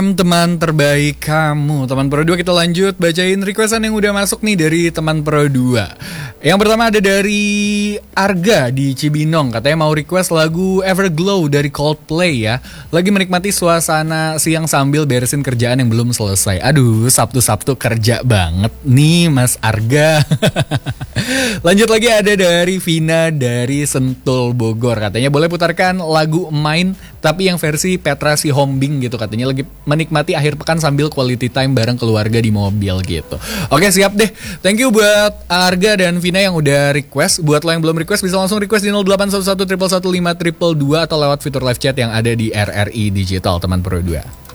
Teman terbaik kamu, teman Pro 2. Kita lanjut bacain requestan yang udah masuk nih dari teman Pro 2. Yang pertama ada dari Arga di Cibinong. Katanya mau request lagu Everglow dari Coldplay ya. Lagi menikmati suasana siang sambil beresin kerjaan yang belum selesai. Aduh, Sabtu-Sabtu kerja banget nih Mas Arga. Lanjut lagi ada dari Vina dari Sentul Bogor. Katanya boleh putarkan lagu Main tapi yang versi Petra Sihombing gitu. Katanya lagi menikmati akhir pekan sambil quality time bareng keluarga di mobil gitu. Oke, siap deh. Thank you buat Arga dan Vina yang udah request. Buat lo yang belum request bisa langsung request di 0811 111 522 atau lewat fitur live chat yang ada di RRI Digital teman Pro 2.